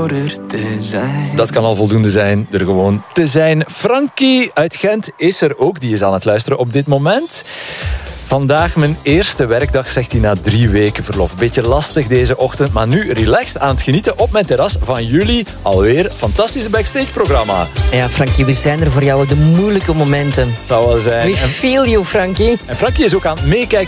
door er te zijn. Dat kan al voldoende zijn, er gewoon te zijn. Frankie uit Gent is er ook, die is aan het luisteren op dit moment. Vandaag mijn eerste werkdag, zegt hij na 3 weken verlof. Beetje lastig deze ochtend, maar nu relaxed aan het genieten op mijn terras van jullie alweer fantastische backstage-programma. Ja, Frankie, we zijn er voor jou op de moeilijke momenten. Het zou wel zijn. We feel you, Frankie. En Frankie is ook aan het meekijken